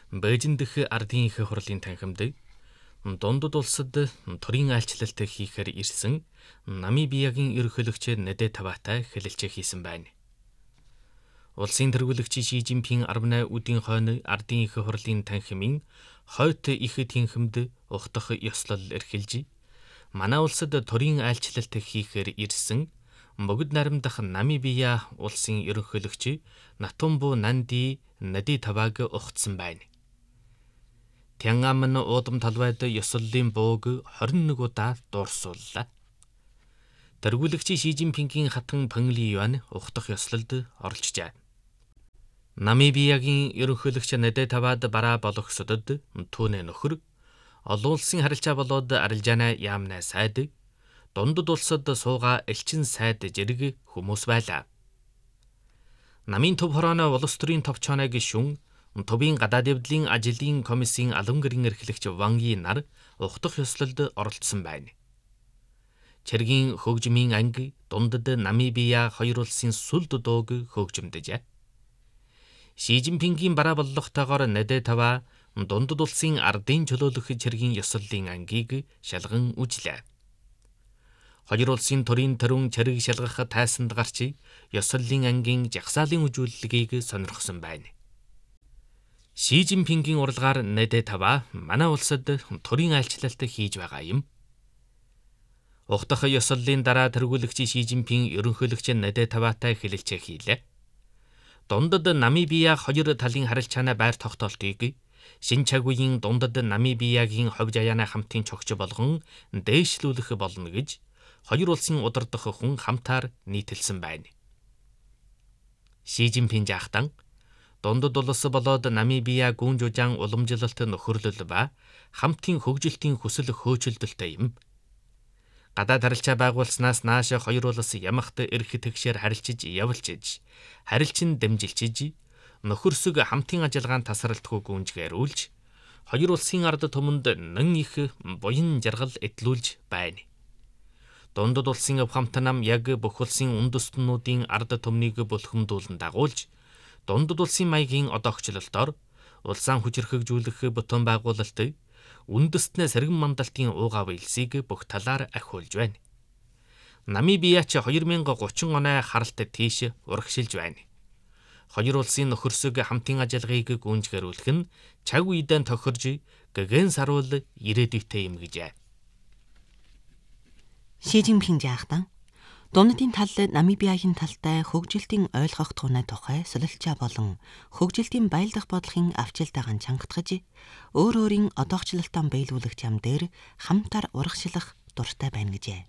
Бээжин дэх ардын их хурлын танхимд дундад улсад төрийн айлчлалт хийхээр ирсэн Намибиягийн ерөнхийлөгч Нэдэ Таватай хэлэлцээ хийсэн байна. Улсын тэргүүлэгч Ши Жинпин 18 өдрийн хойно ардын их хурлын танхимын хойт их тэнхимд ухтах ёслол эрхэлж, манай улсад төрийн айлчлалт хийхээр ирсэн богд наримдах Намибия улсын ерөнхийлөгч Натумбу Нанди Нэдэ Таваг ухтсан байна. Тянгамн уудам талбайд ёслолын бууг 21 удаа дуурсууллаа. Тэргүүлэгч Ши Жинпингийн хатан Пэнли Юань ухтах ёслолд оролцжээ. Намибиягийн ерөнхийлөгч Нэдэ Тавад бараа болгосодод түүний нөхөр олон улсын харилцаа болоод арилжаана яамна сайд дундад улсад сууга элчин сайд зэрэг хүмүүс байлаа. Намын төв хорооно улс төрийн товчооны гишүүн Төвийн гадаад явдлын ажлын комиссийн алан гэрийн эрхлэгч Ванги нар ухтах ёслолд оролцсон байна. Цэргийн хөгжмийн анги дундад Намибия хоёр улсын сүлд дууг хөгжимдөж. Ши Жинпингийн бараа боллоготойгоор Нэдэ Тава дундад улсын ардын чөлөөлөх цэргийн ёслолын ангийг шалган үжлээ. Хоёр улсын төрийн төрөн цэрэг шалгах тайсанд гарч ёслолын ангийн жагсаалын үзүүлэлгийг сонирхсон байна. Ши Жинпингийн уралгаар Нэдэ Тава манай улсад төрийн айлчлалт хийж байгаа юм. Ухтах ёслолын дараа тэргүүлэгч Ши Жинпин ерөнхийлөгч Нэдэ Таватай хэлэлцээ хийлээ. Дундад Намибия хоёр талын харилцааны байр тогтоолтыг шин цаг үеийн дундад Намибиягийн ховж аяаны хамтын чогч болгон дээшлүүлэх болно гэж хоёр улсын удирдах хүн хамтаар нийтэлсэн байна. Ши Жинпин жаахтан дундад улс болоод Намибия гүн жужаан уламжлалт нөхөрлөл ба хамтын хөгжилтийн хүсэл хөөцөлдөлтэй юм. Гадаад харилцаа байгуулснаас нааш хоёр улс ямагт эрх тэгшээр харилцаж явуулчиж, харилцан дэмжилчиж, нөхөрсөг хамтын ажиллагаанд тасралтгүй гүнжгээрүүлж, хоёр улсын ард түмэнд нэн их буян жаргал эдлүүлж байна. Дундад улсын хамт нам яг бүх улсын үндэстнүүдийн ард түмнийг бүлхэмдүүлэн дагуулж, дундад улсын маягийн одоогчлолтоор улсаан хүчирхэгжүүлэх бүтэн байгуулалт үндэстнээ сэргэн мандалтын уугав илсийг бүх талаар ахиулж байна. Намибия ч 2030 оны харалт тийш урагшилж байна. Хоёр улсын нөхөрсөг хамтын ажиллагааг гүнжгэрүүлэх нь цаг үедээ тохирж гэгэн саруул ирээдүйтэй юм гэжээ. Ши Жинпин жаахтан дундын тал Намибиягийн талтай хөгжилтийн ойлгох тунай тухай солилцоо болон хөгжилтийн баялдах бодлогын авчилтаагаан чангатгаж өөр өөрийн одоогчлолтоо биелүүлэх зам дээр хамтаар урагшлах дуртай байна гэжээ.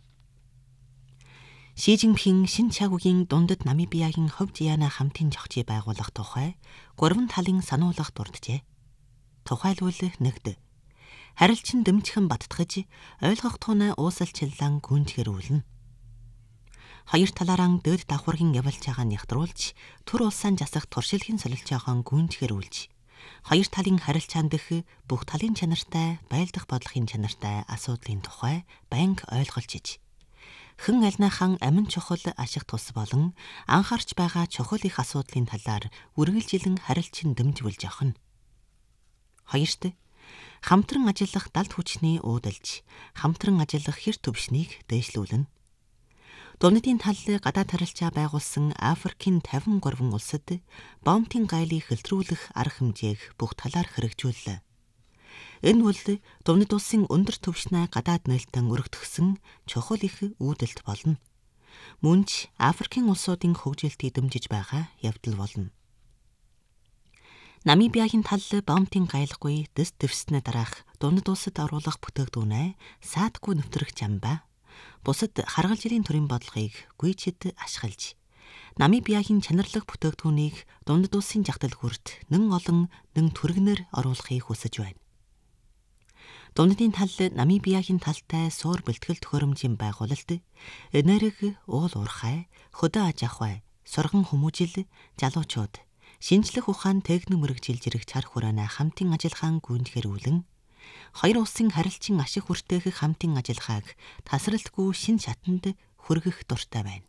Ши Жинпин шин цаг үеийн дундад Намибиягийн ховж яана хамтын зохицыг байгуулах тухай 3 талын сануулгах дурджээ. Тухайлбал 1. Харилцан дэмжихэн баттгаж ойлгох тунай уусалчлалан гүнжгэрүүлнэ. Хоёр талаараа дэд давхаргийн явуулчаагаа нягтруулж, төр улсаан засах туршилтын солилцоогоо гүнжгэрүүлж, хоёр талын харилцаан дэх бүх талын чанартай, байлдах бодлогын чанартай асуудлын тухай байнга ойлголцож, хэн альнаахан амин чухал ашиг тус болон анхаарч байгаа чухал их асуудлын талаар үргэлжилэн харилцан дэмжүүлж явах нь. Хоёрт хамтран ажиллах далд хүчний уудалж, хамтран ажиллах хэр төвшнийг дээшлүүлнэ. Дундын тал гадаад харилцаа байгуулсан Африкийн 53 улсад бомбын гайлыг хэлтрүүлэх арга хэмжээг бүх талаар хэрэгжүүллээ. Энэ бол дундад улсын өндөр түвшний гадаад нээлтэн өргөтгсөн чухал их үүдэлт болно. Мөнч Африкийн улсуудын хөгжилтийг дэмжиж байгаа явдал болно. Намибиягийн тал бомбын гайлгүй дэс дэвснэ дараах дундад улсад оруулах бүтээгдэхүүнээ саадгүй нэвтрэх зам ба бусад харгал жилийн төрийн бодлогыг гүйцэд ашиглаж, Намибиягийн чанарлах бүтээгдэхүүнийг дундад улсын жагтал хүрт нэн олон нэн түргэнээр оруулахыг хүсэж байна. Дундын тал Намибиягийн талтай суур бэлтгэл төхөөрөмжийн байгуулалт, энерги, уул уурхай, хөдөө аж ахуй, сурган хүмүүжил, залуучууд, шинжлэх ухаан техник мэрэгжил зэрэг чар хүрээний хамтын ажиллагаан гүнжгэрүүлэн, хоёр улсын харилцан ашиг хүртээх хамтын ажиллагааг тасралтгүй шин шатанд хүргэх дуртай байна.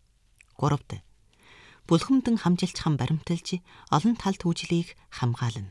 3. Бүлхэмдэн хамжилчхан баримталж олон талт үүжлийг хамгаална.